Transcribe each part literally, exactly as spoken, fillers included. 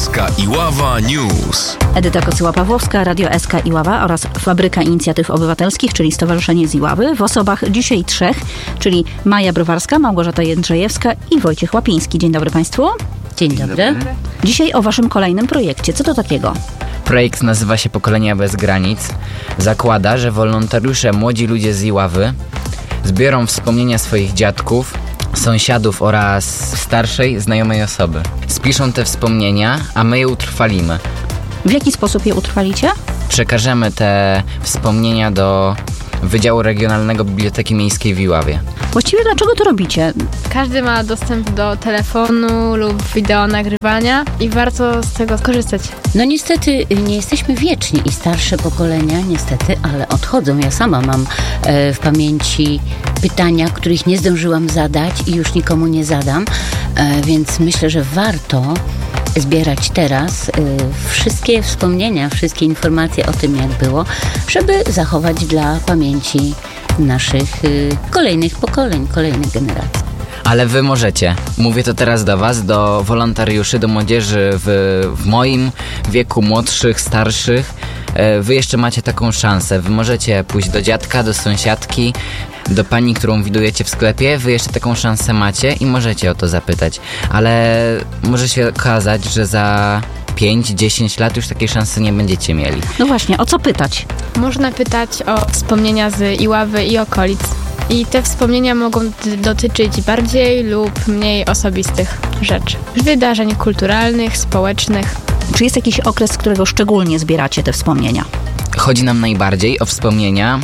S K Iława News. Edyta Kocyła-Pawłowska, Radio S K Iława oraz Fabryka Inicjatyw Obywatelskich, czyli Stowarzyszenie z Iławy, w osobach dzisiaj trzech, czyli Maja Browarska, Małgorzata Jędrzejewska i Wojciech Łapiński. Dzień dobry Państwu. Dzień dobry. Dzisiaj o Waszym kolejnym projekcie. Co to takiego? Projekt nazywa się Pokolenia bez granic. Zakłada, że wolontariusze, młodzi ludzie z Iławy zbiorą wspomnienia swoich dziadków, sąsiadów oraz starszej, znajomej osoby. Spiszą te wspomnienia, a my je utrwalimy. W jaki sposób je utrwalicie? Przekażemy te wspomnienia do Wydziału Regionalnego Biblioteki Miejskiej w Iławie. Właściwie dlaczego to robicie? Każdy ma dostęp do telefonu lub wideo nagrywania i warto z tego skorzystać. No niestety nie jesteśmy wieczni i starsze pokolenia niestety, ale odchodzą. Ja sama mam e, w pamięci pytania, których nie zdążyłam zadać i już nikomu nie zadam, e, więc myślę, że warto zbierać teraz y, wszystkie wspomnienia, wszystkie informacje o tym, jak było, żeby zachować dla pamięci naszych y, kolejnych pokoleń, kolejnych generacji. Ale wy możecie. Mówię to teraz do was, do wolontariuszy, do młodzieży w, w moim wieku, młodszych, starszych. Wy jeszcze macie taką szansę. Wy możecie pójść do dziadka, do sąsiadki, do pani, którą widujecie w sklepie. Wy jeszcze taką szansę macie i możecie o to zapytać. Ale może się okazać, że za pięć dziesięć lat już takiej szansy nie będziecie mieli. No właśnie, o co pytać? Można pytać o wspomnienia z Iławy i okolic. I te wspomnienia mogą d- dotyczyć bardziej lub mniej osobistych rzeczy. Wydarzeń kulturalnych, społecznych. Czy jest jakiś okres, z którego szczególnie zbieracie te wspomnienia? Chodzi nam najbardziej o wspomnienia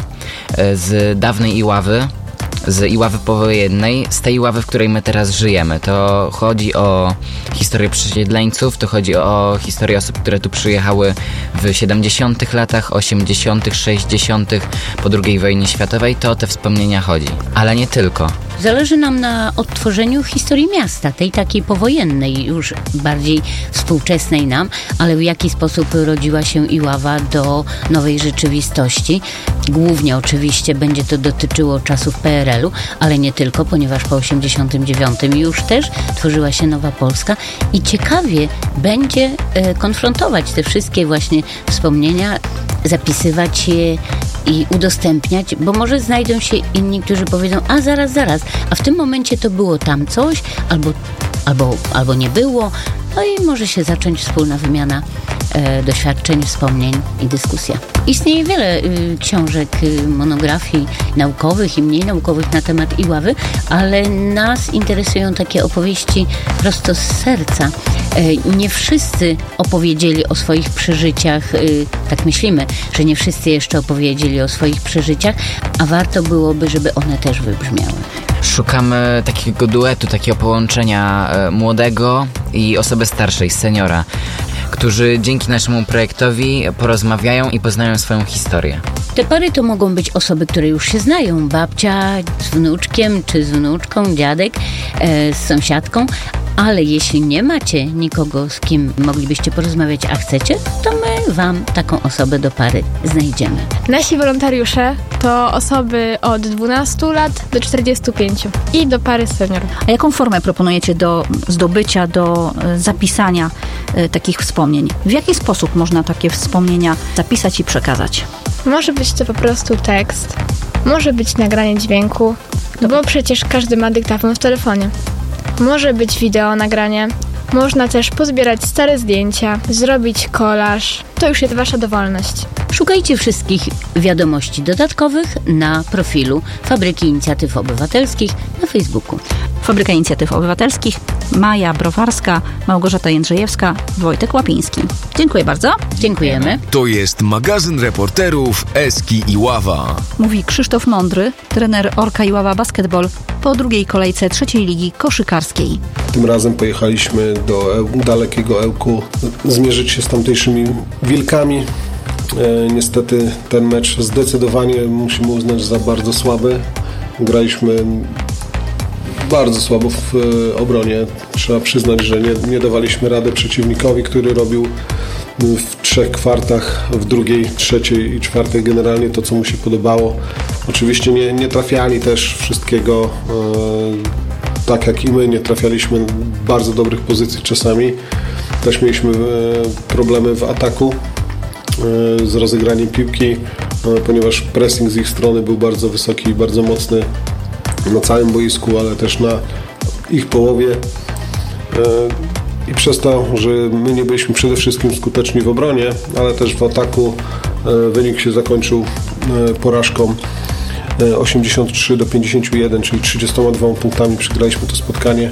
z dawnej Iławy, z Iławy powojennej, z tej Iławy, w której my teraz żyjemy. To chodzi o historię przesiedleńców, to chodzi o historię osób, które tu przyjechały w siedemdziesiątych latach, osiemdziesiątych, sześćdziesiątych, po drugiej wojnie światowej. To o te wspomnienia chodzi. Ale nie tylko. Zależy nam na odtworzeniu historii miasta, tej takiej powojennej, już bardziej współczesnej nam, ale w jaki sposób rodziła się Iława do nowej rzeczywistości. Głównie oczywiście będzie to dotyczyło czasów P R L u, ale nie tylko, ponieważ po osiemdziesiątym dziewiątym już też tworzyła się Nowa Polska i ciekawie będzie e, konfrontować te wszystkie właśnie wspomnienia, zapisywać je i udostępniać, bo może znajdą się inni, którzy powiedzą, a zaraz, zaraz, a w tym momencie to było tam coś, albo, albo, albo nie było, no i może się zacząć wspólna wymiana e, doświadczeń, wspomnień i dyskusja. Istnieje wiele y, książek, y, monografii naukowych i mniej naukowych na temat Iławy, ale nas interesują takie opowieści prosto z serca. E, nie wszyscy opowiedzieli o swoich przeżyciach, y, tak myślimy, że nie wszyscy jeszcze opowiedzieli o swoich przeżyciach, a warto byłoby, żeby one też wybrzmiały. Szukamy takiego duetu, takiego połączenia e, młodego i osoby starszej, seniora, którzy dzięki naszemu projektowi porozmawiają i poznają swoją historię. Te pary to mogą być osoby, które już się znają, babcia z wnuczkiem, czy z wnuczką, dziadek e, z sąsiadką, ale jeśli nie macie nikogo, z kim moglibyście porozmawiać, a chcecie, to my wam taką osobę do pary znajdziemy. Nasi wolontariusze to osoby od dwunastu lat do czterdziestu pięciu i do pary seniorów. A jaką formę proponujecie do zdobycia, do e, zapisania e, takich wspomnień? W jaki sposób można takie wspomnienia zapisać i przekazać? Może być to po prostu tekst, może być nagranie dźwięku, no bo przecież każdy ma dyktafon w telefonie. Może być wideo nagranie, można też pozbierać stare zdjęcia, zrobić kolaż. To już jest wasza dowolność. Szukajcie wszystkich wiadomości dodatkowych na profilu Fabryki Inicjatyw Obywatelskich na Facebooku. Fabryka Inicjatyw Obywatelskich, Maja Browarska, Małgorzata Jędrzejewska, Wojtek Łapiński. Dziękuję bardzo. Dziękujemy. To jest magazyn reporterów S K Iława. Mówi Krzysztof Mądry, trener Orka Iława Basketball po drugiej kolejce trzeciej ligi koszykarskiej. Tym razem pojechaliśmy do Eł- dalekiego Ełku zmierzyć się z tamtejszymi wilkami. E, niestety ten mecz zdecydowanie musimy uznać za bardzo słaby. Graliśmy bardzo słabo w e, obronie. Trzeba przyznać, że nie, nie dawaliśmy rady przeciwnikowi, który robił w trzech kwartach, w drugiej, trzeciej i czwartej generalnie to, co mu się podobało. Oczywiście nie, nie trafiali też wszystkiego, e, tak jak i my, nie trafialiśmy bardzo dobrych pozycji czasami, Też mieliśmy problemy w ataku z rozegraniem piłki, ponieważ pressing z ich strony był bardzo wysoki i bardzo mocny na całym boisku, ale też na ich połowie. I przez to, że my nie byliśmy przede wszystkim skuteczni w obronie, ale też w ataku, wynik się zakończył porażką osiemdziesiąt trzy do pięćdziesięciu jeden, czyli trzydziestoma dwoma punktami przegraliśmy to spotkanie.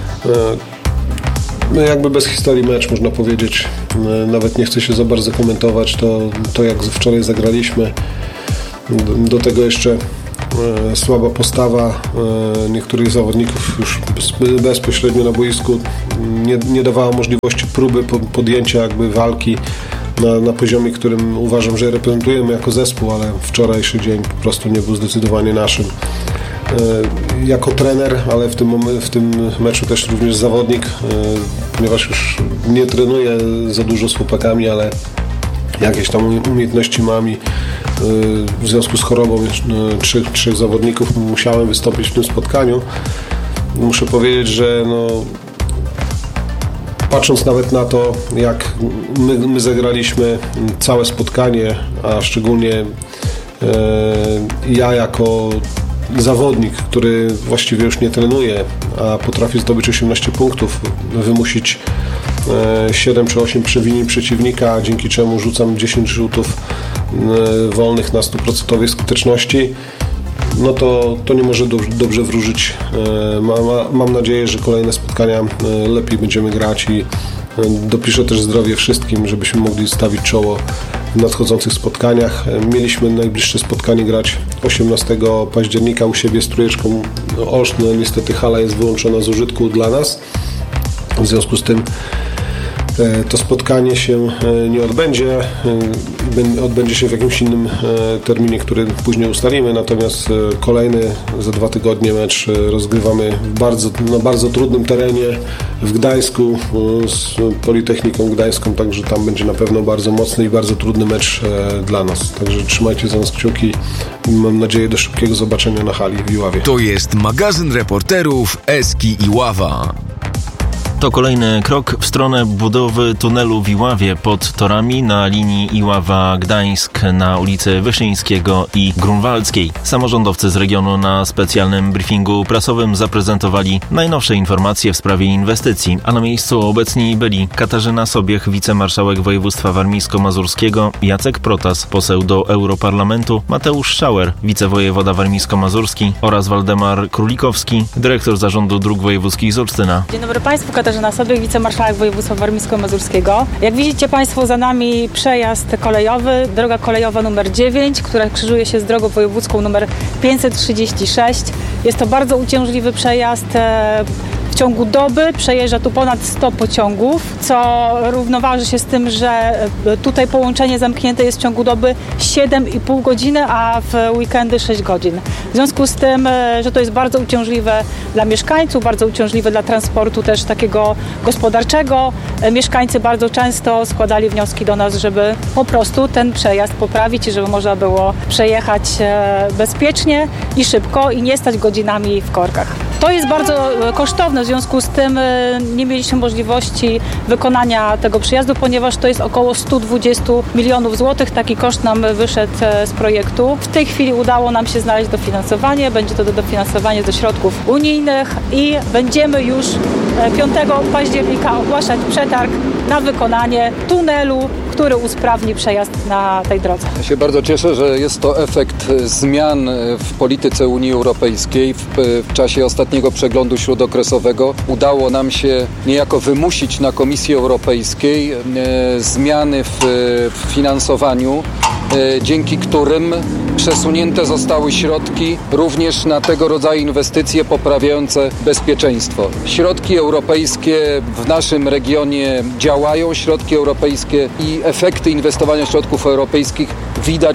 No jakby bez historii mecz, można powiedzieć. Nawet nie chcę się za bardzo komentować to, to jak wczoraj zagraliśmy. Do tego jeszcze słaba postawa niektórych zawodników już bezpośrednio na boisku nie, nie dawała możliwości próby podjęcia jakby walki na, na poziomie, którym uważam, że reprezentujemy jako zespół, ale wczorajszy dzień po prostu nie był zdecydowanie naszym. Jako trener, ale w tym, w tym meczu też również zawodnik, ponieważ już nie trenuję za dużo z chłopakami, ale jakieś tam umiejętności mam i w związku z chorobą trzech, trzech zawodników musiałem wystąpić w tym spotkaniu. Muszę powiedzieć, że no, patrząc nawet na to, jak my, my zagraliśmy całe spotkanie, a szczególnie e, ja jako zawodnik, który właściwie już nie trenuje, a potrafi zdobyć osiemnaście punktów, wymusić siedem czy osiem przewinień przeciwnika, dzięki czemu rzucam dziesięć rzutów wolnych na stuprocentowej skuteczności, no to, to nie może dobrze, dobrze wróżyć. Mam, mam nadzieję, że kolejne spotkania lepiej będziemy grać i dopiszę też zdrowie wszystkim, żebyśmy mogli stawić czoło w nadchodzących spotkaniach. Mieliśmy najbliższe spotkanie grać osiemnastego października u siebie z Trójeczką Olsztyn. No, niestety hala jest wyłączona z użytku dla nas. W związku z tym to spotkanie się nie odbędzie. Odbędzie się w jakimś innym terminie, który później ustalimy. Natomiast kolejny za dwa tygodnie mecz rozgrywamy w bardzo, na bardzo trudnym terenie w Gdańsku z Politechniką Gdańską. Także tam będzie na pewno bardzo mocny i bardzo trudny mecz dla nas. Także trzymajcie za nas kciuki i mam nadzieję do szybkiego zobaczenia na hali w Iławie. To jest magazyn reporterów Eski Iława. To kolejny krok w stronę budowy tunelu w Iławie pod torami na linii Iława-Gdańsk na ulicy Wyszyńskiego i Grunwaldzkiej. Samorządowcy z regionu na specjalnym briefingu prasowym zaprezentowali najnowsze informacje w sprawie inwestycji, a na miejscu obecni byli Katarzyna Sobiech, wicemarszałek województwa warmińsko-mazurskiego, Jacek Protas, poseł do Europarlamentu, Mateusz Schauer, wicewojewoda warmińsko-mazurski oraz Waldemar Królikowski, dyrektor Zarządu Dróg Wojewódzkich z Olsztyna. Dzień dobry Państwu, Katarzyna Sobiech, wicemarszałek województwa warmińsko-mazurskiego. Jak widzicie Państwo, za nami przejazd kolejowy, droga kolejowa numer dziewięć, która krzyżuje się z drogą wojewódzką numer pięćset trzydzieści sześć. Jest to bardzo uciążliwy przejazd. W ciągu doby przejeżdża tu ponad sto pociągów, co równoważy się z tym, że tutaj połączenie zamknięte jest w ciągu doby siedem i pół godziny, a w weekendy sześć godzin. W związku z tym, że to jest bardzo uciążliwe dla mieszkańców, bardzo uciążliwe dla transportu też takiego gospodarczego, mieszkańcy bardzo często składali wnioski do nas, żeby po prostu ten przejazd poprawić i żeby można było przejechać bezpiecznie i szybko i nie stać godzinami w korkach. To jest bardzo kosztowne, w związku z tym nie mieliśmy możliwości wykonania tego przejazdu, ponieważ to jest około sto dwadzieścia milionów złotych. Taki koszt nam wyszedł z projektu. W tej chwili udało nam się znaleźć dofinansowanie. Będzie to dofinansowanie ze środków unijnych i będziemy już piątego października ogłaszać przetarg na wykonanie tunelu, który usprawni przejazd na tej drodze. Ja się bardzo cieszę, że jest to efekt zmian w polityce Unii Europejskiej. W, w czasie ostatniego przeglądu śródokresowego udało nam się niejako wymusić na Komisji Europejskiej e, zmiany w, w finansowaniu, e, dzięki którym przesunięte zostały środki również na tego rodzaju inwestycje poprawiające bezpieczeństwo. Środki europejskie w naszym regionie działają, środki europejskie i efekty inwestowania środków europejskich widać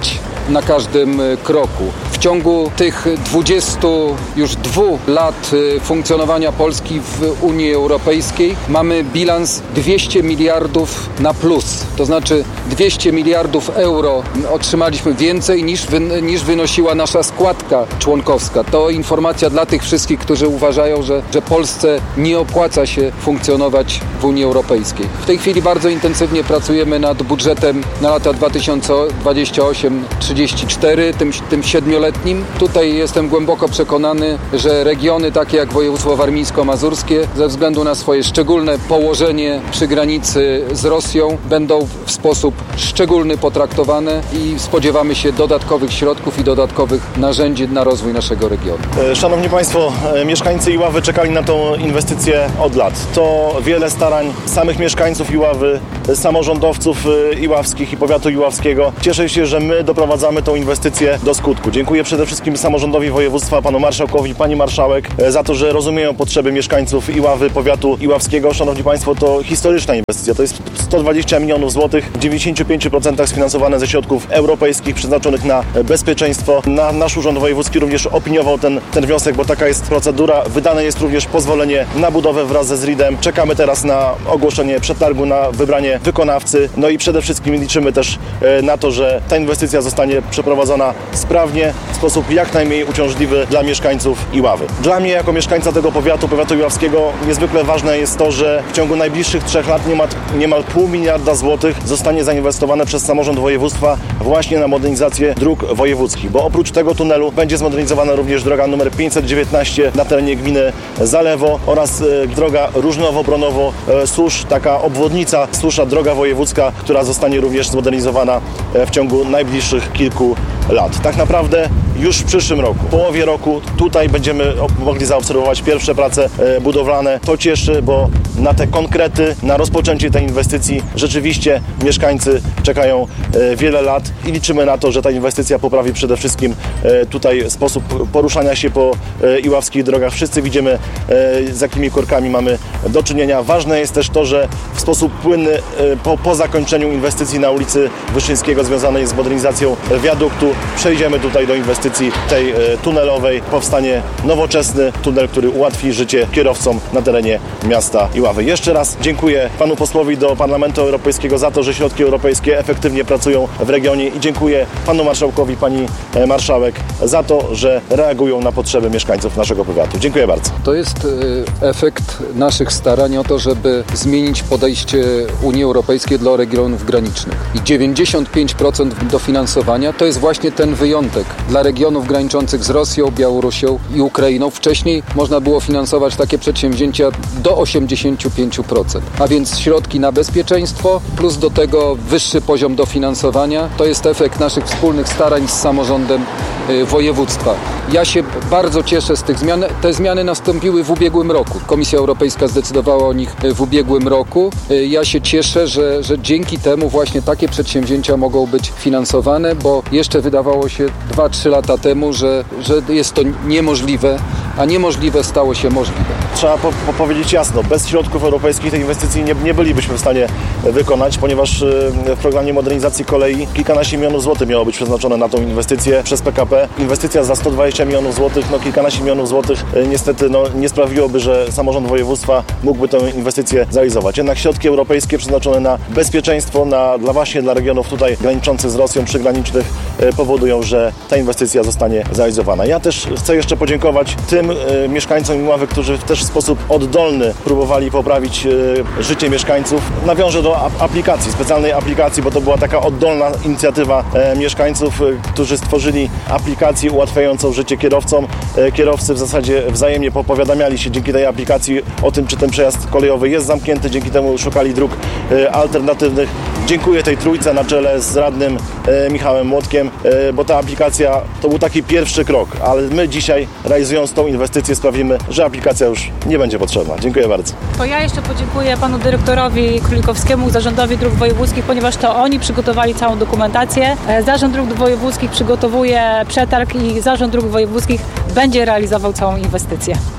na każdym kroku. W ciągu tych dwudziestu już dwóch lat funkcjonowania Polski w Unii Europejskiej mamy bilans dwieście miliardów na plus. To znaczy dwieście miliardów euro otrzymaliśmy więcej niż, wy, niż wynosiła nasza składka członkowska. To informacja dla tych wszystkich, którzy uważają, że, że Polsce nie opłaca się funkcjonować w Unii Europejskiej. W tej chwili bardzo intensywnie pracujemy nad budżetem na lata dwa tysiące dwudziesty ósmy do trzydziestego czwartego, tym, tym siedmioletnim. Tutaj jestem głęboko przekonany, że regiony takie jak województwo warmińsko-mazurskie ze względu na swoje szczególne położenie przy granicy z Rosją będą w sposób szczególny potraktowane i spodziewamy się dodatkowych środków i dodatkowych narzędzi na rozwój naszego regionu. Szanowni Państwo, mieszkańcy Iławy czekali na tą inwestycję od lat. To wiele starań samych mieszkańców Iławy, samorządowców iławskich i powiatu iławskiego. Cieszę się, że my doprowadzamy tą inwestycję do skutku. Dziękuję przede wszystkim samorządowi województwa, panu marszałkowi, pani marszałek za to, że rozumieją potrzeby mieszkańców Iławy, powiatu iławskiego. Szanowni Państwo, to historyczna inwestycja. To jest sto dwadzieścia milionów złotych, w dziewięćdziesięciu pięciu procentach sfinansowane ze środków europejskich przeznaczonych na bezpieczeństwo. Na, nasz Urząd Wojewódzki również opiniował ten, ten wniosek, bo taka jest procedura. Wydane jest również pozwolenie na budowę wraz ze zridem. Czekamy teraz na ogłoszenie przetargu, na wybranie wykonawcy. No i przede wszystkim liczymy też na to, że ta inwestycja zostanie przeprowadzona sprawnie, w sposób jak najmniej uciążliwy dla mieszkańców Iławy. Dla mnie, jako mieszkańca tego powiatu, powiatu iławskiego, niezwykle ważne jest to, że w ciągu najbliższych trzech lat niemal, niemal pół miliarda złotych zostanie zainwestowane przez samorząd województwa właśnie na modernizację dróg wojewódzkich, bo oprócz tego tunelu będzie zmodernizowana również droga numer pięćset dziewiętnaście na terenie gminy Zalewo oraz e, droga Różnowo-Bronowo-Susz, taka obwodnica Susza, droga wojewódzka, która zostanie również zmodernizowana e, w ciągu najbliższych kilku lat. Tak naprawdę już w przyszłym roku, w połowie roku tutaj będziemy mogli zaobserwować pierwsze prace budowlane. To cieszy, bo na te konkrety, na rozpoczęcie tej inwestycji rzeczywiście mieszkańcy czekają wiele lat i liczymy na to, że ta inwestycja poprawi przede wszystkim tutaj sposób poruszania się po iławskich drogach. Wszyscy widzimy, z jakimi korkami mamy do czynienia. Ważne jest też to, że w sposób płynny po, po zakończeniu inwestycji na ulicy Wyszyńskiego związanej z modernizacją wiaduktu przejdziemy tutaj do inwestycji tej tunelowej. Powstanie nowoczesny tunel, który ułatwi życie kierowcom na terenie miasta Iławy. Jeszcze raz dziękuję panu posłowi do Parlamentu Europejskiego za to, że środki europejskie efektywnie pracują w regionie i dziękuję panu marszałkowi, pani marszałek za to, że reagują na potrzeby mieszkańców naszego powiatu. Dziękuję bardzo. To jest efekt naszych starań o to, żeby zmienić podejście Unii Europejskiej dla regionów granicznych. I dziewięćdziesiąt pięć procent dofinansowania to jest właśnie ten wyjątek dla regionów graniczących z Rosją, Białorusią i Ukrainą. Wcześniej można było finansować takie przedsięwzięcia do osiemdziesiąt pięć procent. A więc środki na bezpieczeństwo plus do tego wyższy poziom dofinansowania. To jest efekt naszych wspólnych starań z samorządem y, województwa. Ja się bardzo cieszę z tych zmian. Te zmiany nastąpiły w ubiegłym roku. Komisja Europejska zdecydowała o nich w ubiegłym roku. Y, ja się cieszę, że, że dzięki temu właśnie takie przedsięwzięcia mogą być finansowane, bo jeszcze wydawało się dwa trzy lata temu, że, że jest to niemożliwe, a niemożliwe stało się możliwe. Trzeba po, po powiedzieć jasno, bez środków europejskich tej inwestycji nie, nie bylibyśmy w stanie wykonać, ponieważ w programie modernizacji kolei kilkanaście milionów złotych miało być przeznaczone na tą inwestycję przez P K P. Inwestycja za sto dwadzieścia milionów złotych, no kilkanaście milionów złotych niestety no, nie sprawiłoby, że samorząd województwa mógłby tę inwestycję zrealizować. Jednak środki europejskie przeznaczone na bezpieczeństwo, na, dla właśnie dla regionów tutaj graniczących z Rosją, przygranicznych powodują, że ta inwestycja zostanie zrealizowana. Ja też chcę jeszcze podziękować tym y, mieszkańcom Iławy, którzy też w sposób oddolny próbowali poprawić y, życie mieszkańców. Nawiążę do ap- aplikacji, specjalnej aplikacji, bo to była taka oddolna inicjatywa y, mieszkańców, y, którzy stworzyli aplikację ułatwiającą życie kierowcom. Y, kierowcy w zasadzie wzajemnie popowiadamiali się dzięki tej aplikacji o tym, czy ten przejazd kolejowy jest zamknięty, dzięki temu szukali dróg y, alternatywnych. Dziękuję tej trójce na czele z radnym y, Michałem Młotkiem, y, bo ta aplikacja to był taki pierwszy krok, ale my dzisiaj realizując tą inwestycję sprawimy, że aplikacja już nie będzie potrzebna. Dziękuję bardzo. To ja jeszcze podziękuję panu dyrektorowi Królikowskiemu, Zarządowi Dróg Wojewódzkich, ponieważ to oni przygotowali całą dokumentację. Zarząd Dróg Wojewódzkich przygotowuje przetarg i Zarząd Dróg Wojewódzkich będzie realizował całą inwestycję.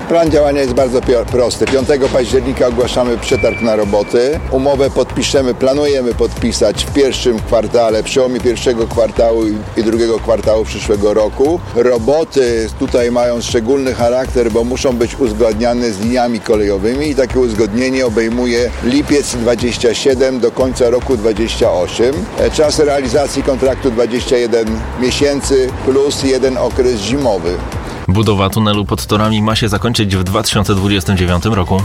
Plan działania jest bardzo prosty. piątego października ogłaszamy przetarg na roboty. Umowę podpiszemy, planujemy podpisać w pierwszym kwartale, przełomie pierwszego kwartału i drugiego kwartału przyszłego roku. Roboty tutaj mają szczególny charakter, bo muszą być uzgadniane z liniami kolejowymi i takie uzgodnienie obejmuje lipiec dwudziesty siódmy do końca roku dwudziesty ósmy. Czas realizacji kontraktu dwadzieścia jeden miesięcy plus jeden okres zimowy. Budowa tunelu pod torami ma się zakończyć w dwa tysiące dwudziestym dziewiątym roku.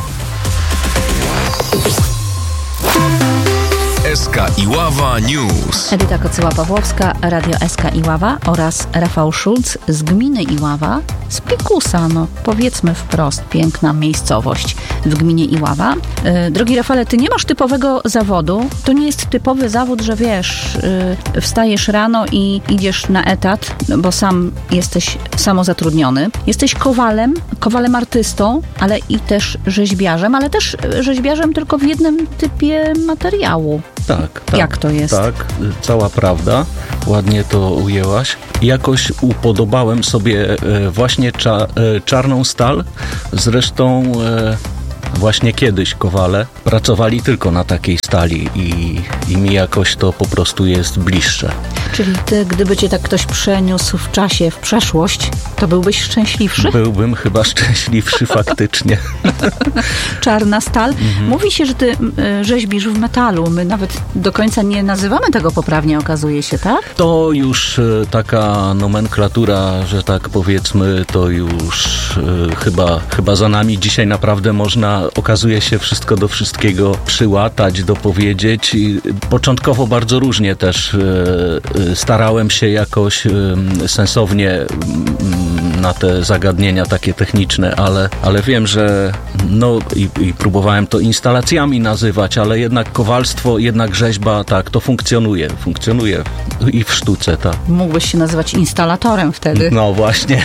S K Iława News. Edyta Kocyła-Pawłowska, Radio S K Iława oraz Rafał Szulc z gminy Iława, z Pikusa, no powiedzmy wprost, piękna miejscowość w gminie Iława. Yy, drogi Rafale, ty nie masz typowego zawodu, to nie jest typowy zawód, że wiesz, yy, wstajesz rano i idziesz na etat, bo sam jesteś samozatrudniony. Jesteś kowalem, kowalem artystą, ale i też rzeźbiarzem, ale też rzeźbiarzem tylko w jednym typie materiału. Tak, tak. Jak to jest? Tak, cała prawda. Ładnie to ujęłaś. Jakoś upodobałem sobie właśnie cza, czarną stal. Zresztą właśnie kiedyś kowale pracowali tylko na takiej stali i, i mi jakoś to po prostu jest bliższe. Czyli ty, gdyby cię tak ktoś przeniósł w czasie, w przeszłość, to byłbyś szczęśliwszy? Byłbym chyba szczęśliwszy faktycznie. Czarna stal. Mhm. Mówi się, że ty y, rzeźbisz w metalu. My nawet do końca nie nazywamy tego poprawnie, okazuje się, tak? To już y, taka nomenklatura, że tak powiedzmy, to już y, chyba, chyba za nami. Dzisiaj naprawdę można, okazuje się, wszystko do wszystkiego przyłatać, dopowiedzieć. I początkowo bardzo różnie też y, y, starałem się jakoś y, sensownie y, na te zagadnienia takie techniczne, ale, ale wiem, że no i, i próbowałem to instalacjami nazywać, ale jednak kowalstwo, jednak rzeźba, tak, to funkcjonuje. Funkcjonuje i w sztuce, tak. Mógłbyś się nazywać instalatorem wtedy. No właśnie.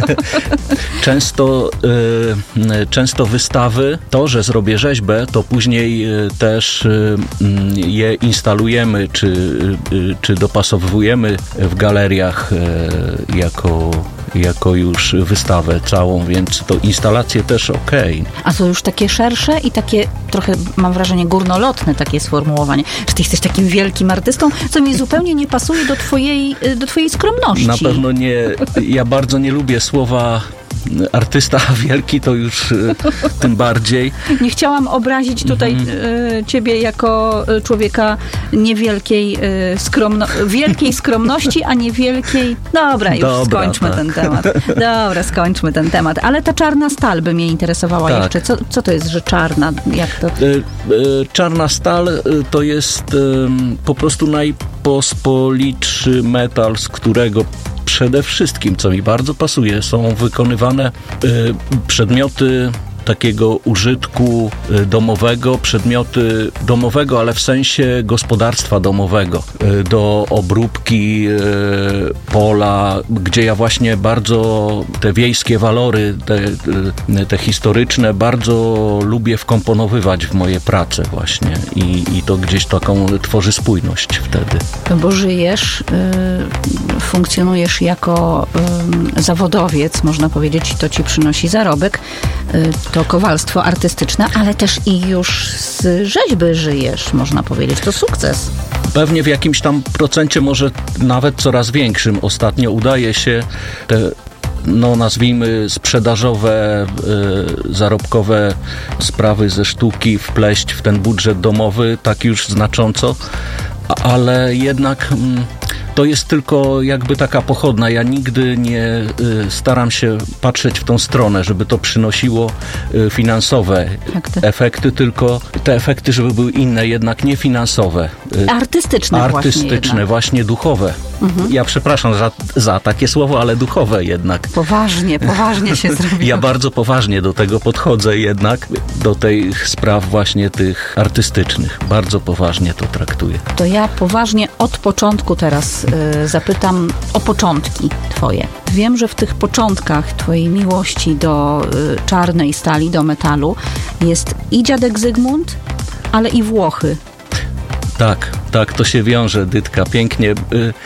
często, y, często wystawy, to, że zrobię rzeźbę, to później y, też y, je instalujemy, czy, y, czy dopasowujemy w galeriach y, jako jako już wystawę całą, więc to instalacje też okej. Okay. A to już takie szersze i takie trochę, mam wrażenie, górnolotne takie sformułowanie, że ty jesteś takim wielkim artystą, co mi zupełnie nie pasuje do twojej, do twojej skromności. Na pewno nie. Ja bardzo nie lubię słowa artysta wielki, to już y, tym bardziej. Nie chciałam obrazić tutaj y, ciebie jako człowieka niewielkiej y, skromno, wielkiej skromności, a niewielkiej... Dobra, już Dobra, skończmy tak. ten temat. Dobra, skończmy ten temat. Ale ta czarna stal by mnie interesowała tak. jeszcze. Co, co to jest, że czarna? Jak to? Y, y, czarna stal y, to jest y, po prostu najpospolitszy metal, z którego przede wszystkim, co mi bardzo pasuje, są wykonywane y, przedmioty takiego użytku y, domowego, przedmioty domowego, ale w sensie gospodarstwa domowego, y, do obróbki y, pola, gdzie ja właśnie bardzo te wiejskie walory, te, y, te historyczne bardzo lubię wkomponowywać w moje prace właśnie i, i to gdzieś taką tworzy spójność wtedy. Bo żyjesz, y, funkcjonujesz jako y, zawodowiec, można powiedzieć, i to ci przynosi zarobek. Y, to kowalstwo artystyczne, ale też i już z rzeźby żyjesz, można powiedzieć. To sukces. Pewnie w jakimś tam procencie, może nawet coraz większym. Ostatnio udaje się te, no nazwijmy, sprzedażowe, y, zarobkowe sprawy ze sztuki wpleść w ten budżet domowy tak już znacząco, ale jednak... Mm, to jest tylko jakby taka pochodna. Ja nigdy nie y, staram się patrzeć w tą stronę, żeby to przynosiło y, finansowe efekty. efekty, tylko te efekty, żeby były inne, jednak nie finansowe. Y, artystyczne Artystyczne, właśnie, właśnie duchowe. Mhm. Ja przepraszam za, za takie słowo, ale duchowe jednak. Poważnie, poważnie się zrobiło. Ja bardzo poważnie do tego podchodzę jednak, do tych spraw właśnie tych artystycznych. Bardzo poważnie to traktuję. To ja poważnie od początku teraz y, zapytam o początki twoje. Wiem, że w tych początkach twojej miłości do y, czarnej stali, do metalu jest i dziadek Zygmunt, ale i Włochy. Tak, tak, to się wiąże, Dytka, pięknie. Y,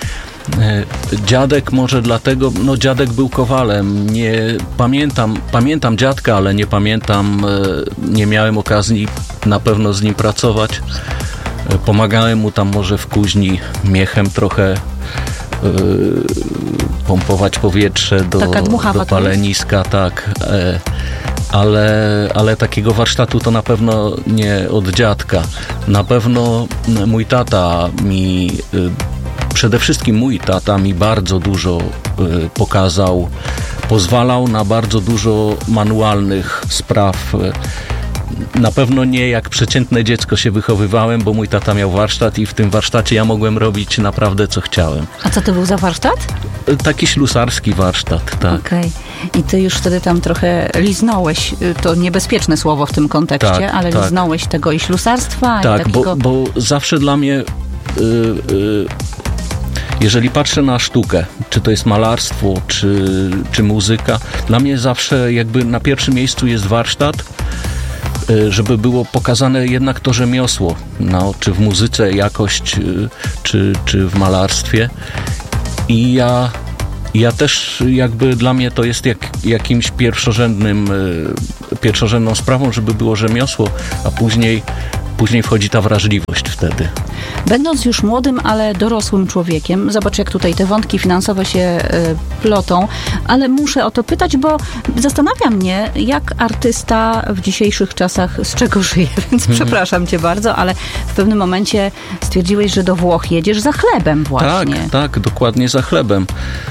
Dziadek może dlatego, no dziadek był kowalem, nie pamiętam, pamiętam dziadka, ale nie pamiętam, nie miałem okazji na pewno z nim pracować. Pomagałem mu tam może w kuźni miechem trochę yy, pompować powietrze do, do paleniska, tak. E, ale, ale takiego warsztatu to na pewno nie od dziadka. Na pewno mój tata mi, yy, przede wszystkim mój tata mi bardzo dużo yy, pokazał, pozwalał na bardzo dużo manualnych spraw. Na pewno nie jak przeciętne dziecko się wychowywałem, bo mój tata miał warsztat i w tym warsztacie ja mogłem robić naprawdę co chciałem. A co to był za warsztat? Taki ślusarski warsztat, tak. Okej. I ty już wtedy tam trochę liznąłeś, to niebezpieczne słowo w tym kontekście, tak, ale tak. liznąłeś tego i ślusarstwa. Tak, i takiego... bo, bo zawsze dla mnie... Yy, yy, jeżeli patrzę na sztukę, czy to jest malarstwo, czy, czy muzyka, dla mnie zawsze jakby na pierwszym miejscu jest warsztat, żeby było pokazane jednak to rzemiosło, no, czy w muzyce jakość, czy, czy w malarstwie. I ja, ja też jakby dla mnie to jest jak, jakimś pierwszorzędnym, pierwszorzędną sprawą, żeby było rzemiosło, a później Później wchodzi ta wrażliwość wtedy. Będąc już młodym, ale dorosłym człowiekiem, zobacz jak tutaj te wątki finansowe się y, plotą, ale muszę o to pytać, bo zastanawia mnie, jak artysta w dzisiejszych czasach z czego żyje, więc hmm. przepraszam cię bardzo, ale w pewnym momencie stwierdziłeś, że do Włoch jedziesz za chlebem właśnie. Tak, tak, dokładnie za chlebem.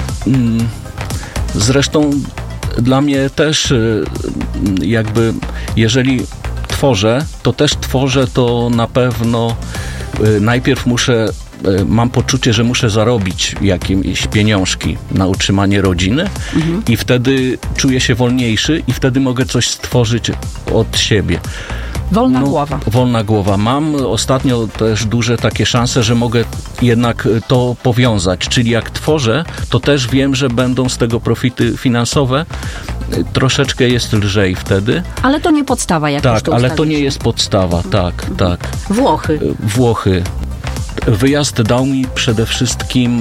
Zresztą dla mnie też jakby, jeżeli tworzę, to też tworzę to na pewno y, najpierw muszę, y, mam poczucie, że muszę zarobić jakieś pieniążki na utrzymanie rodziny mhm. i wtedy czuję się wolniejszy i wtedy mogę coś stworzyć od siebie. Wolna no, głowa. Wolna głowa. Mam ostatnio też duże takie szanse, że mogę jednak to powiązać. Czyli jak tworzę, to też wiem, że będą z tego profity finansowe. Troszeczkę jest lżej wtedy. Ale to nie podstawa, jak Tak, ale to nie jest podstawa, tak, tak. Włochy. Włochy. Wyjazd dał mi przede wszystkim...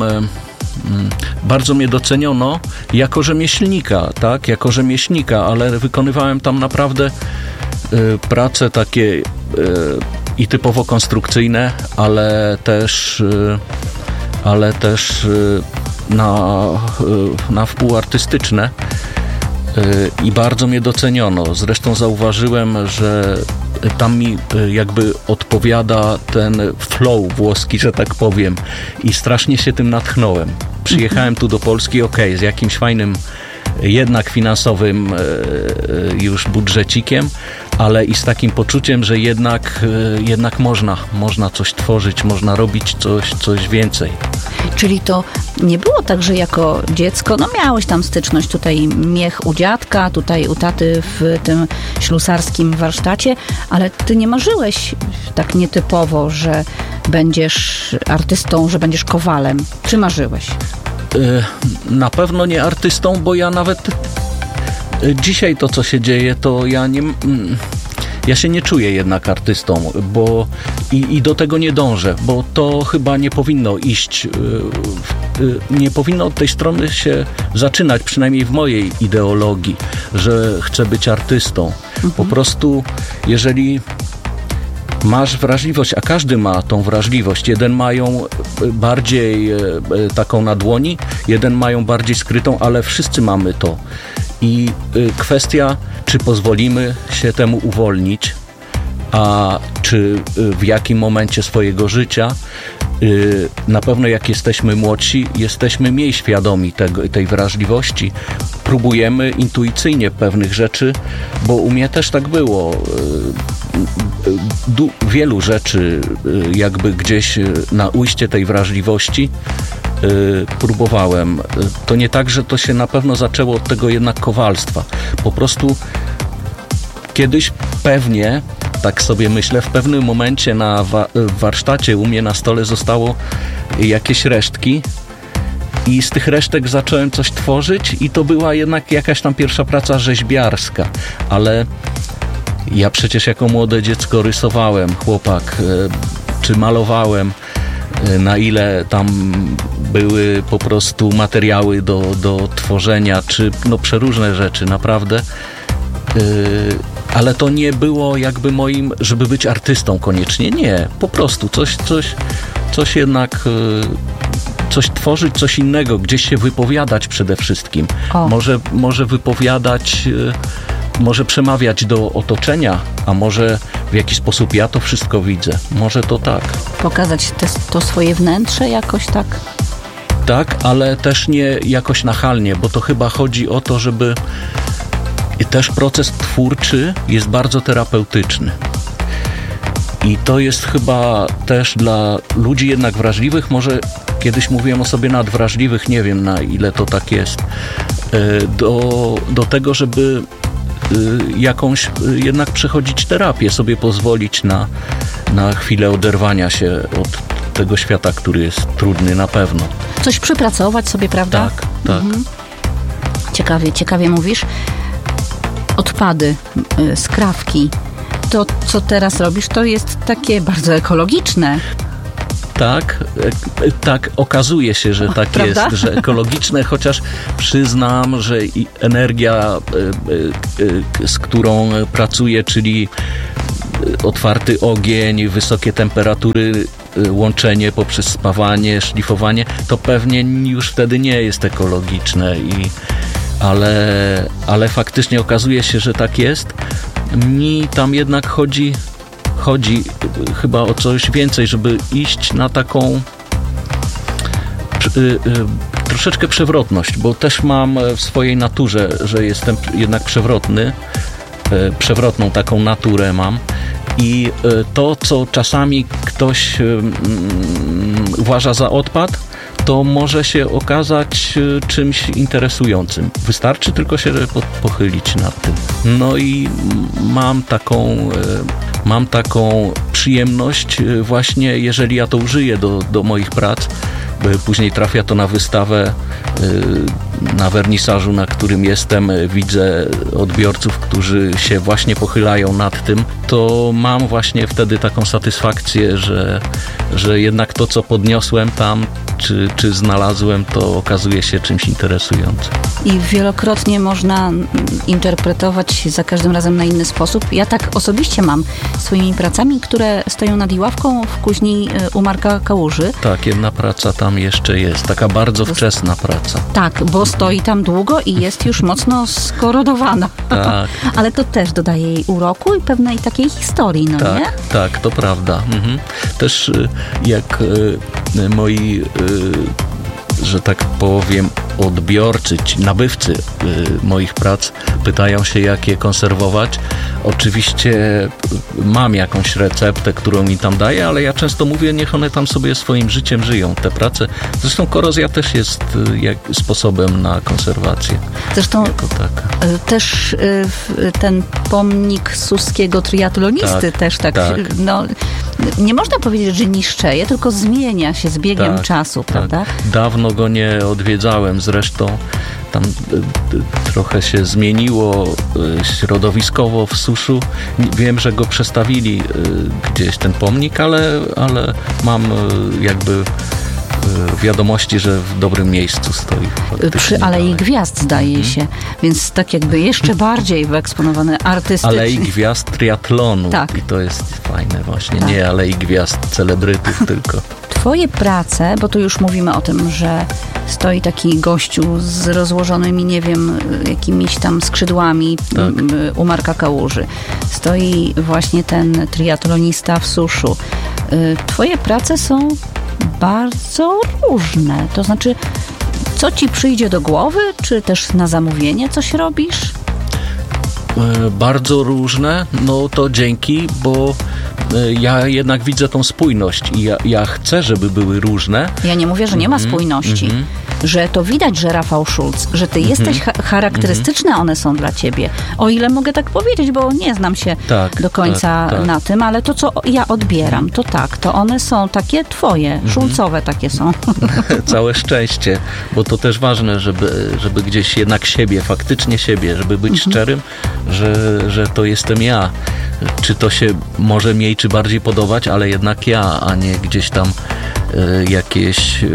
Bardzo mnie doceniono jako rzemieślnika, tak, jako rzemieślnika, ale wykonywałem tam naprawdę y, prace takie y, i typowo konstrukcyjne, ale też y, ale też y, na, y, na wpół artystyczne y, i bardzo mnie doceniono. Zresztą zauważyłem, że tam mi jakby odpowiada ten flow włoski, że tak powiem, i strasznie się tym natchnąłem. Przyjechałem tu do Polski, okej, okay, z jakimś fajnym jednak finansowym już budżecikiem, ale i z takim poczuciem, że jednak, jednak można, można coś tworzyć, można robić coś, coś więcej. Czyli to nie było tak, że jako dziecko, no miałeś tam styczność, tutaj miech u dziadka, tutaj u taty w tym ślusarskim warsztacie, ale ty nie marzyłeś tak nietypowo, że będziesz artystą, że będziesz kowalem. Czy marzyłeś? Na pewno nie artystą, bo ja nawet dzisiaj to, co się dzieje, to ja nie... Ja się nie czuję jednak artystą, bo i, i do tego nie dążę, bo to chyba nie powinno iść, nie powinno od tej strony się zaczynać, przynajmniej w mojej ideologii, że chcę być artystą. Mhm. Po prostu, jeżeli masz wrażliwość, a każdy ma tą wrażliwość, jeden mają bardziej taką na dłoni, jeden mają bardziej skrytą, ale wszyscy mamy to. I kwestia, czy pozwolimy się temu uwolnić, a czy w jakim momencie swojego życia, na pewno jak jesteśmy młodsi, jesteśmy mniej świadomi tego, tej wrażliwości. Próbujemy intuicyjnie pewnych rzeczy, bo u mnie też tak było. Du- wielu rzeczy jakby gdzieś na ujście tej wrażliwości próbowałem. To nie tak, że to się na pewno zaczęło od tego jednak kowalstwa. Po prostu kiedyś pewnie, tak sobie myślę, w pewnym momencie na wa- w warsztacie u mnie na stole zostało jakieś resztki i z tych resztek zacząłem coś tworzyć i to była jednak jakaś tam pierwsza praca rzeźbiarska, ale ja przecież jako młode dziecko rysowałem, chłopak, czy malowałem. na ile tam były po prostu materiały do, do tworzenia, czy no przeróżne rzeczy, naprawdę. Ale to nie było jakby moim, żeby być artystą koniecznie, nie, po prostu coś, coś, coś jednak, coś tworzyć, coś innego, gdzieś się wypowiadać przede wszystkim. Może, może wypowiadać, może przemawiać do otoczenia, a może w jaki sposób ja to wszystko widzę. Może to tak. Pokazać te, to swoje wnętrze jakoś tak? Tak, ale też nie jakoś nachalnie, bo to chyba chodzi o to, żeby i też proces twórczy jest bardzo terapeutyczny. I to jest chyba też dla ludzi jednak wrażliwych, może kiedyś mówiłem o sobie nadwrażliwych, nie wiem na ile to tak jest, do, do tego, żeby jakąś jednak przechodzić terapię, sobie pozwolić na, na chwilę oderwania się od tego świata, który jest trudny na pewno. Coś przypracować sobie, prawda? Tak, tak. Mhm. Ciekawie, ciekawie mówisz. Odpady, skrawki, to co teraz robisz, to jest takie bardzo ekologiczne. Tak, tak, okazuje się, że tak Prawda? jest, że ekologiczne, chociaż przyznam, że i energia, z którą pracuję, czyli otwarty ogień, wysokie temperatury, łączenie poprzez spawanie, szlifowanie, to pewnie już wtedy nie jest ekologiczne, i, ale, ale faktycznie okazuje się, że tak jest. Mi tam jednak chodzi Chodzi chyba o coś więcej, żeby iść na taką y, y, troszeczkę przewrotność, bo też mam w swojej naturze, że jestem jednak przewrotny, y, przewrotną taką naturę mam, i y, to, co czasami ktoś y, y, uważa za odpad, to może się okazać czymś interesującym. Wystarczy tylko się pochylić nad tym. No i mam taką, mam taką przyjemność właśnie, jeżeli ja to użyję do, do moich prac, później trafia to na wystawę, na wernisażu, na którym jestem, widzę odbiorców, którzy się właśnie pochylają nad tym, to mam właśnie wtedy taką satysfakcję, że, że jednak to, co podniosłem tam, czy, czy znalazłem, to okazuje się czymś interesującym. I wielokrotnie można interpretować za każdym razem na inny sposób. Ja tak osobiście mam swoimi pracami, które stoją nad Iławką w kuźni u Marka Kałuży. Tak, jedna praca tam jeszcze jest, taka bardzo wczesna praca. Tak, bo stoi tam długo i jest już mocno skorodowana. Tak. Ale to też dodaje jej uroku i pewnej takiej historii, no tak, nie? Tak, to prawda. Mhm. Też jak y, moi, y, że tak powiem, odbiorcy, ci nabywcy y, moich prac pytają się, jak je konserwować. Oczywiście mam jakąś receptę, którą mi tam daje, ale ja często mówię, niech one tam sobie swoim życiem żyją, te prace. Zresztą korozja też jest y, jak, sposobem na konserwację. Zresztą jako taka. Też y, ten pomnik suskiego triatlonisty tak, też tak, tak. No, nie można powiedzieć, że niszczeje, tylko zmienia się z biegiem tak, czasu, prawda? Tak. Dawno go nie odwiedzałem, zresztą tam y, y, trochę się zmieniło y, środowiskowo w Suszu. Wiem, że go przestawili y, gdzieś ten pomnik, ale, ale mam y, jakby y, wiadomości, że w dobrym miejscu stoi. Przy Alei Gwiazd, zdaje mhm. się, więc tak jakby jeszcze bardziej wyeksponowany artystycznie. Alei Gwiazd triatlonu. Tak. I to jest fajne właśnie. Tak. Nie Alei Gwiazd celebrytów tylko. Twoje prace, bo tu już mówimy o tym, że stoi taki gościu z rozłożonymi, nie wiem, jakimiś tam skrzydłami tak. u Marka Kałuży. Stoi właśnie ten triatlonista w Suszu. Twoje prace są bardzo różne. To znaczy, co ci przyjdzie do głowy? Czy też na zamówienie coś robisz? Bardzo różne, no to dzięki, bo ja jednak widzę tą spójność i ja, ja chcę, żeby były różne. Ja nie mówię, że nie ma mm-hmm, spójności, mm-hmm. że to widać, że Rafał Schulz, że ty mm-hmm. jesteś cha- charakterystyczne, mm-hmm. one są dla ciebie. O ile mogę tak powiedzieć, bo nie znam się tak, do końca tak, tak. na tym, ale to, co ja odbieram, to tak, to one są takie twoje, mm-hmm. Schulzowe takie są. Całe szczęście, bo to też ważne, żeby, żeby gdzieś jednak siebie, faktycznie siebie, żeby być mm-hmm. szczerym, że, że to jestem ja. Czy to się może mniej czy bardziej podobać, ale jednak ja, a nie gdzieś tam jakieś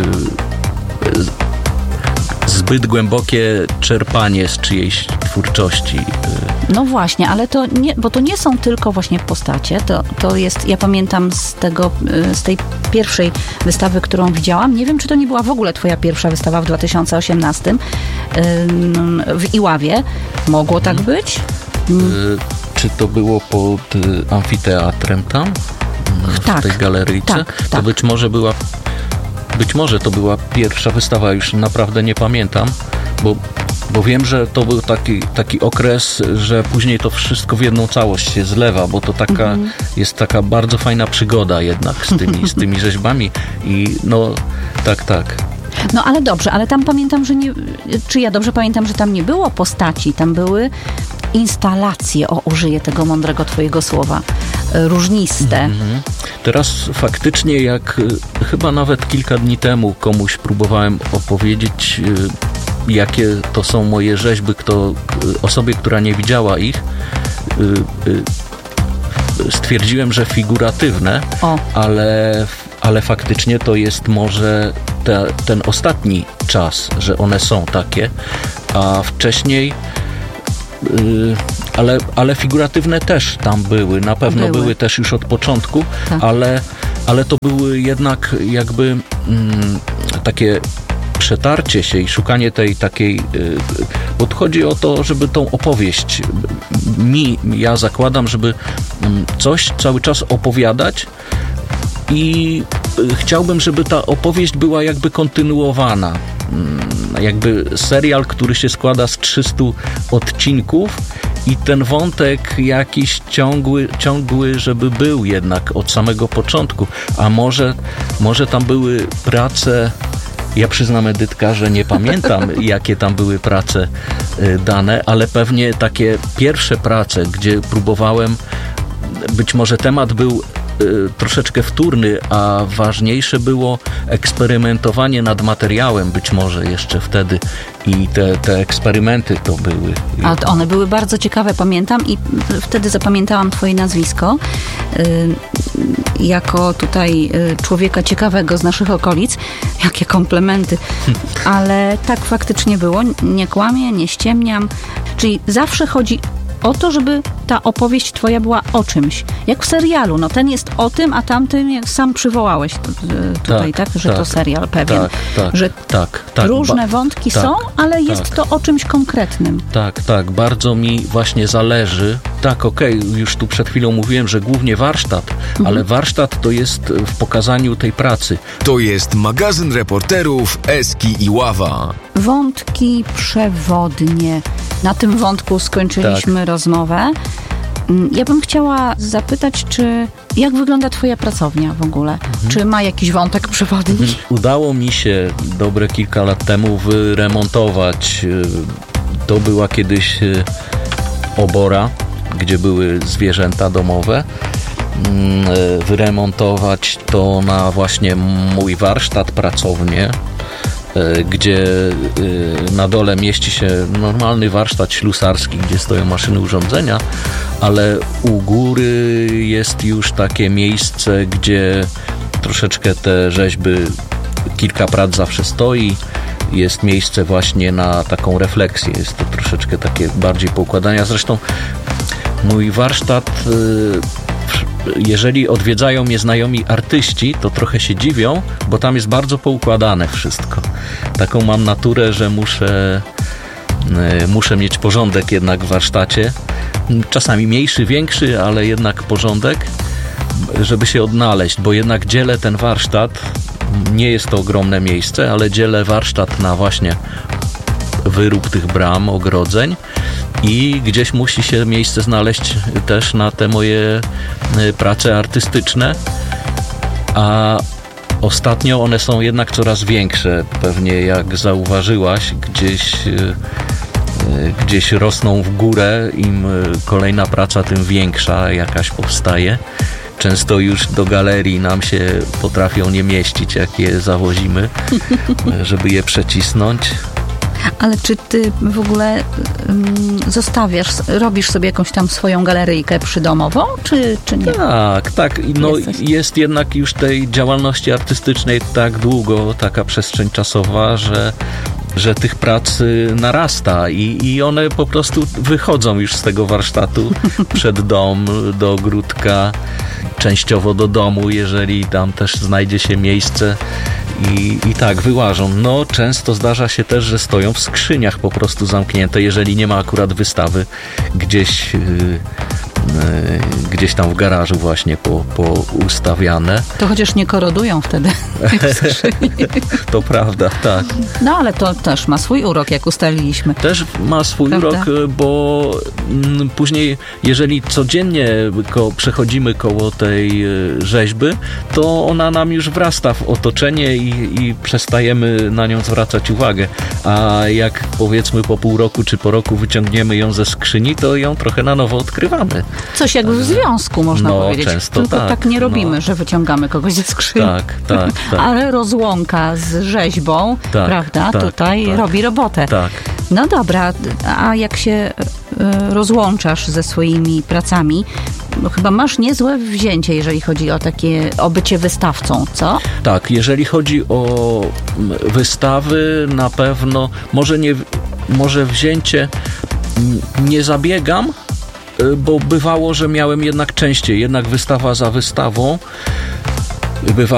zbyt głębokie czerpanie z czyjejś twórczości. No właśnie, ale to nie, bo to nie są tylko właśnie postacie, to, to jest, ja pamiętam z tego, z tej pierwszej wystawy, którą widziałam, nie wiem, czy to nie była w ogóle twoja pierwsza wystawa w dwa tysiące osiemnastym w Iławie. Mogło tak być? Czy to było pod amfiteatrem tam? W tak, tej galeryjce? Tak, to tak. być może była Być może to była pierwsza wystawa, już naprawdę nie pamiętam, bo, bo wiem, że to był taki, taki okres, że później to wszystko w jedną całość się zlewa, bo to taka, mhm. jest taka bardzo fajna przygoda jednak z tymi, z tymi rzeźbami i no tak, tak. No ale dobrze, ale tam pamiętam, że nie, czy ja dobrze pamiętam, że tam nie było postaci, tam były instalacje, o, użyję tego mądrego twojego słowa, różniste. Mhm. Teraz faktycznie, jak chyba nawet kilka dni temu komuś próbowałem opowiedzieć, jakie to są moje rzeźby, kto, osobie, która nie widziała ich, stwierdziłem, że figuratywne, o. ale, ale faktycznie to jest może te, ten ostatni czas, że one są takie, a wcześniej Yy, ale, ale figuratywne też tam były, na pewno były, były też już od początku, tak. ale, ale to były jednak jakby mm, takie przetarcie się i szukanie tej takiej, yy, bo chodzi o to, żeby tą opowieść mi, ja zakładam, żeby mm, coś cały czas opowiadać i yy, chciałbym, żeby ta opowieść była jakby kontynuowana. Jakby serial, który się składa z trzystu odcinków i ten wątek jakiś ciągły, ciągły, żeby był jednak od samego początku, a może, może tam były prace, ja przyznam, Edytka, że nie pamiętam jakie tam były prace dane, ale pewnie takie pierwsze prace, gdzie próbowałem, być może temat był troszeczkę wtórny, a ważniejsze było eksperymentowanie nad materiałem, być może jeszcze wtedy i te, te eksperymenty to były. A one były bardzo ciekawe, pamiętam i wtedy zapamiętałam twoje nazwisko yy, jako tutaj yy, człowieka ciekawego z naszych okolic. Jakie komplementy. Ale tak faktycznie było. Nie kłamię, nie ściemniam. Czyli zawsze chodzi o to, żeby ta opowieść twoja była o czymś. Jak w serialu. No ten jest o tym, a tamten, jak sam przywołałeś tutaj, tak? tak że tak, to serial pewien. Tak, tak, że tak, tak, różne ba- wątki tak, są, ale jest tak. to o czymś konkretnym. Tak, tak. Bardzo mi właśnie zależy. Tak, okej, okay, już tu przed chwilą mówiłem, że głównie warsztat, mhm. ale warsztat to jest w pokazaniu tej pracy. To jest magazyn reporterów Eski Iława. Wątki przewodnie. Na tym wątku skończyliśmy tak. rozmowę. Ja bym chciała zapytać, czy jak wygląda twoja pracownia w ogóle? Mhm. Czy ma jakiś wątek przewodni? Udało mi się dobre kilka lat temu wyremontować. To była kiedyś obora, gdzie były zwierzęta domowe. Wyremontować to na właśnie mój warsztat, pracownię, gdzie na dole mieści się normalny warsztat ślusarski, gdzie stoją maszyny, urządzenia, ale u góry jest już takie miejsce, gdzie troszeczkę te rzeźby, kilka prac zawsze stoi, jest miejsce właśnie na taką refleksję, jest to troszeczkę takie bardziej poukładania. Zresztą mój warsztat, jeżeli odwiedzają mnie znajomi artyści, to trochę się dziwią, bo tam jest bardzo poukładane wszystko. Taką mam naturę, że muszę, muszę mieć porządek jednak w warsztacie. Czasami mniejszy, większy, ale jednak porządek, żeby się odnaleźć, bo jednak dzielę ten warsztat, nie jest to ogromne miejsce, ale dzielę warsztat na właśnie wyrób tych bram, ogrodzeń i gdzieś musi się miejsce znaleźć też na te moje prace artystyczne, a ostatnio one są jednak coraz większe, pewnie jak zauważyłaś, gdzieś, gdzieś rosną w górę, im kolejna praca, tym większa jakaś powstaje. Często już do galerii nam się potrafią nie mieścić, jak je zawozimy, żeby je przecisnąć. Ale czy ty w ogóle um, zostawiasz, robisz sobie jakąś tam swoją galeryjkę przydomową, czy, czy nie? Tak, tak. No Jesteś. jest jednak już tej działalności artystycznej tak długo, taka przestrzeń czasowa, że że tych prac narasta i, i one po prostu wychodzą już z tego warsztatu przed dom, do ogródka, częściowo do domu, jeżeli tam też znajdzie się miejsce i, i tak wyłażą. No często zdarza się też, że stoją w skrzyniach po prostu zamknięte, jeżeli nie ma akurat wystawy gdzieś yy, yy, gdzieś tam w garażu właśnie po, poustawiane. To chociaż nie korodują wtedy. To prawda, tak. No ale to też ma swój urok, jak ustaliliśmy. Też ma swój Prawda? urok, bo mm, później, jeżeli codziennie ko- przechodzimy koło tej y, rzeźby, to ona nam już wrasta w otoczenie i, i przestajemy na nią zwracać uwagę. A jak powiedzmy po pół roku czy po roku wyciągniemy ją ze skrzyni, to ją trochę na nowo odkrywamy. Coś jak w związku, można no, powiedzieć. Często Tylko tak, tak nie robimy, no. że wyciągamy kogoś ze skrzyni. Tak, tak, tak. Ale rozłąka z rzeźbą, Tak, prawda, tak, tutaj tak. robi robotę. Tak. No dobra, a jak się y, rozłączasz ze swoimi pracami, no chyba masz niezłe wzięcie, jeżeli chodzi o takie, o bycie wystawcą, co? Tak, jeżeli chodzi o wystawy, na pewno może nie, może wzięcie nie zabiegam, bo bywało, że miałem jednak częściej, jednak wystawa za wystawą. Bywa